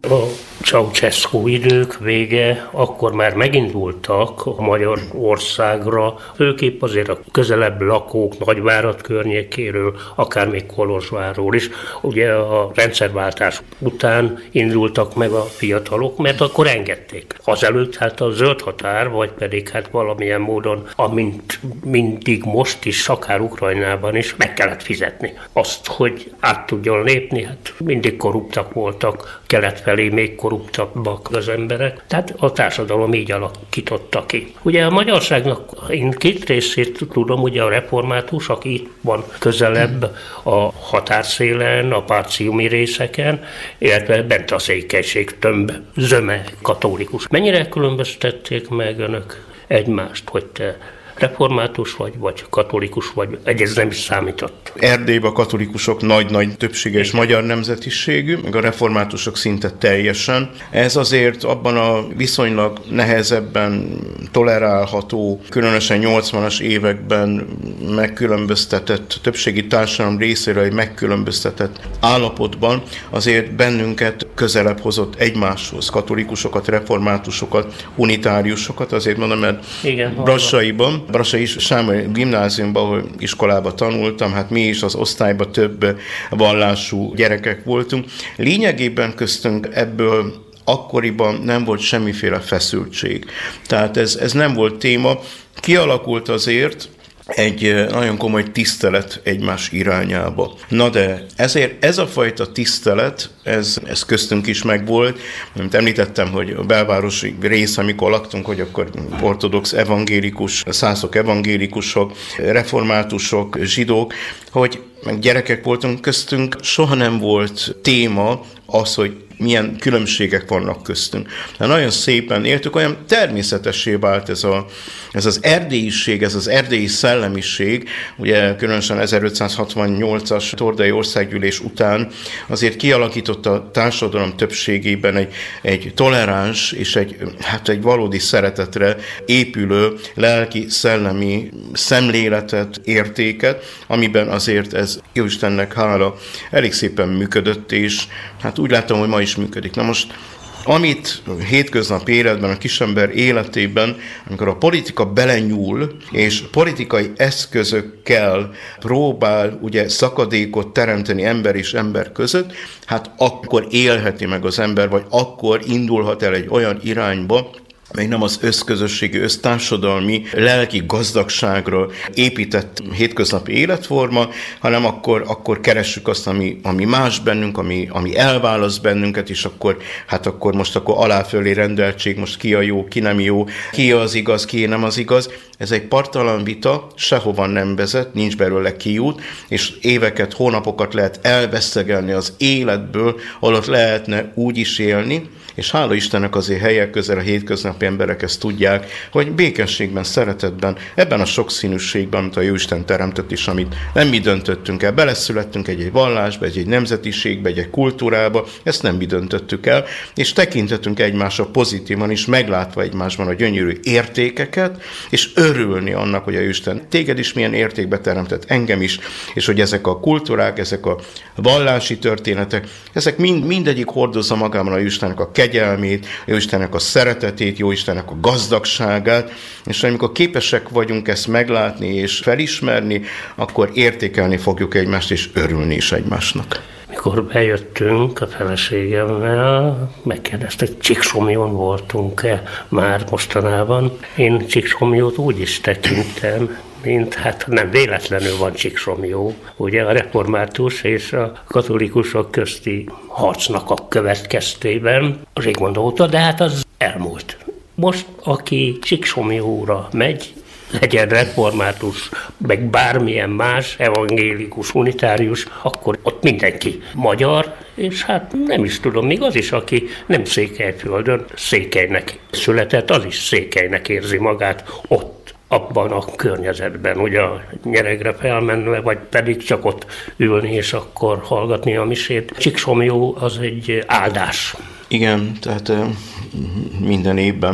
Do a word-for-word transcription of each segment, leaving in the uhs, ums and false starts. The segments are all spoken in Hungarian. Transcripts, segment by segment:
A Ceausescu idők vége, akkor már megindultak a Magyarországra, főképp azért a közelebb lakók Nagyvárad környékéről, akár még Kolozsvárról is. Ugye a rendszerváltás után indultak meg a fiatalok, mert akkor engedték. Azelőtt hát a zöld határ, vagy pedig hát valamilyen módon, amint mindig most is, akár Ukrajnában is, meg kellett fizetni. Azt, hogy át tudjon lépni, hát mindig korruptak voltak, kelet felé még korruptabbak az emberek, tehát a társadalom így alakította ki. Ugye a magyarságnak én két részét tudom, ugye a református, aki itt van közelebb a határszélen, a párciumi részeken, illetve bent a székelység tömb zöme katolikus. Mennyire különböztették meg önök egymást, hogy te református vagy, vagy katolikus vagy, ez nem is számított? Erdélyben a katolikusok nagy-nagy többsége és magyar nemzetiségű, meg a reformátusok szinte teljesen. Ez azért abban a viszonylag nehezebben tolerálható, különösen nyolcvanas években megkülönböztetett többségi társadalom részéről egy megkülönböztetett állapotban azért bennünket közelebb hozott egymáshoz, katolikusokat, reformátusokat, unitáriusokat, azért mondom, mert igen, Brassaiban, Brassai Sámuel gimnáziumban, ahol iskolában tanultam, hát mi is az osztályban több vallású gyerekek voltunk. Lényegében köztünk ebből akkoriban nem volt semmiféle feszültség. Tehát ez, ez nem volt téma. Kialakult azért egy nagyon komoly tisztelet egymás irányába. Na de ezért ez a fajta tisztelet, ez, ez köztünk is megvolt. Mint említettem, hogy a belvárosi rész, amikor laktunk, hogy akkor ortodox evangélikus, szászok evangélikusok, reformátusok, zsidók, hogy meg gyerekek voltunk köztünk, soha nem volt téma az, hogy milyen különbségek vannak köztünk. De nagyon szépen éltük, olyan természetessé vált ez, a, ez az erdélyiség, ez az erdélyi szellemiség, ugye különösen ezerötszázhatvannyolcas Tordai Országgyűlés után azért kialakította a társadalom többségében egy, egy toleráns és egy, hát egy valódi szeretetre épülő lelki, szellemi szemléletet, értéket, amiben azért ez Jóistennek hála elég szépen működött, és hát úgy látom, hogy ma is működik. Na most, amit hétköznapi életben, a kisember életében, amikor a politika belenyúl, és politikai eszközökkel próbál ugye szakadékot teremteni ember és ember között, hát akkor élheti meg az ember, vagy akkor indulhat el egy olyan irányba, még nem az összközösségi, össztársadalmi, lelki gazdagságra épített hétköznapi életforma, hanem akkor, akkor keressük azt, ami, ami más bennünk, ami, ami elválaszt bennünket, és akkor, hát akkor most akkor aláfölé rendeltség, most ki a jó, ki nem jó, ki az igaz, ki nem az igaz. Ez egy parttalan vita, sehova nem vezet, nincs belőle kiút, és éveket, hónapokat lehet elvesztegelni az életből, alatt lehetne úgy is élni, és hála Istennek azért helyek közel a hétköznapi emberek ezt tudják, hogy békességben, szeretetben, ebben a sokszínűségben, amit a Jóisten teremtett, és amit nem mi döntöttünk el, beleszülettünk egy-egy vallásba, egy-egy nemzetiségbe, egy-egy kultúrába, ezt nem mi döntöttük el, és tekintetünk egymásra pozitívan is, meglátva egymásban a gyönyörű értékeket, és örülni annak, hogy a Jóisten téged is milyen értékbe teremtett, engem is, és hogy ezek a kultúrák, ezek a vallási történetek, ezek mind, mindegyik hordozza magában a Jóistennek a kegyelmét, Jóistennek a szeretetét, Jóistennek a gazdagságát, és amikor képesek vagyunk ezt meglátni és felismerni, akkor értékelni fogjuk egymást, és örülni is egymásnak. Mikor bejöttünk a feleségemmel, megkérdeztek, Csíksomlyón voltunk-e már mostanában. Én Csíksomlyót úgy is tekintem, mint hát nem véletlenül van Csíksomlyó, ugye a református és a katolikusok közti harcnak a következtében régmondó óta, de hát az elmúlt. Most, aki Csíksomlyóra megy, legyen református, meg bármilyen más, evangélikus, unitárius, akkor ott mindenki magyar, és hát nem is tudom, még az is, aki nem Székelyföldön, Székelynek született, az is Székelynek érzi magát ott, abban a környezetben, ugye a nyeregre felmenve, vagy pedig csak ott ülni, és akkor hallgatni a misét. Csíksomlyó az egy áldás. Igen, tehát minden évben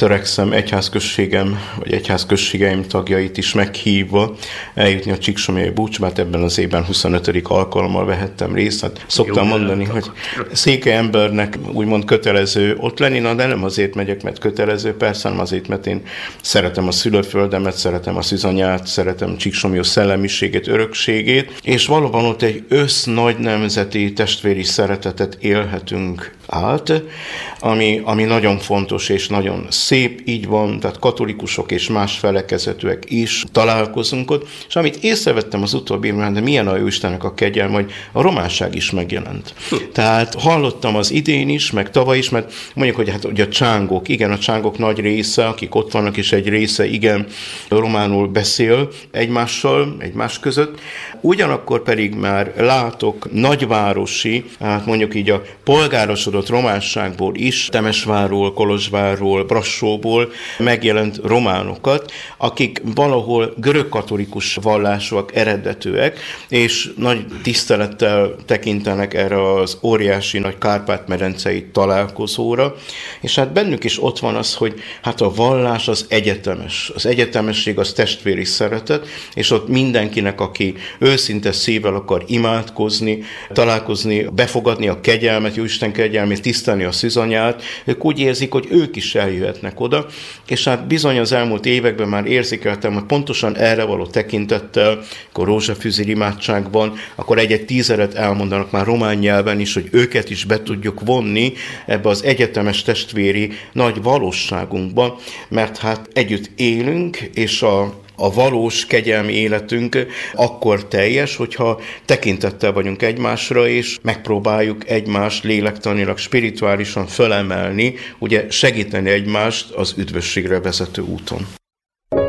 törekszem egyházközségem, vagy egyházközségeim tagjait is meghívva eljutni a Csíksomlyai búcsúba, ebben az évben huszonötödik alkalommal vehettem részt. Hát szoktam Jó, mondani, hogy székely embernek úgymond kötelező ott lenni, na, de nem azért megyek, mert kötelező, persze, hanem azért, mert én szeretem a szülőföldemet, szeretem a szűzanyát, szeretem Csíksomlyó szellemiségét, örökségét, és valóban ott egy össz nagy nemzeti testvéri szeretetet élhetünk át, ami, ami nagyon fontos és nagyon szép, így van, tehát katolikusok és más felekezetűek is találkozunk ott, és amit észrevettem az utóbbi évben, de milyen a Jóistennek a kegyelme, hogy a románság is megjelent. Hm. Tehát hallottam az idén is, meg tavaly is, mert mondjuk, hogy hát ugye a csángok, igen, a csángok nagy része, akik ott vannak, és egy része, igen, románul beszél egymással, egymás között. Ugyanakkor pedig már látok nagyvárosi, hát mondjuk így a polgárosodott románságból is, Temesvárról, Kolozsvárról, Brassóból megjelent románokat, akik valahol görögkatolikus vallásúak, eredetűek, és nagy tisztelettel tekintenek erre az óriási nagy Kárpát-medencei találkozóra, és hát bennük is ott van az, hogy hát a vallás az egyetemes. Az egyetemesség az testvéri szeretet, és ott mindenkinek, aki őszinte szívvel akar imádkozni, találkozni, befogadni a kegyelmet, Jóisten kegyelmét, tisztelni a szűzanyát, ők úgy érzik, hogy ők is eljöhetnek oda, és hát bizony az elmúlt években már érzékeltem, hogy pontosan erre való tekintettel, akkor rózsafűzér imádságban, akkor egy-egy tízeret elmondanak már román nyelven is, hogy őket is be tudjuk vonni ebbe az egyetemes testvéri nagy valóságunkba, mert hát együtt élünk, és a A valós kegyelmi életünk akkor teljes, hogyha tekintettel vagyunk egymásra, és megpróbáljuk egymást lélektanilag, spirituálisan fölemelni, ugye segíteni egymást az üdvösségre vezető úton.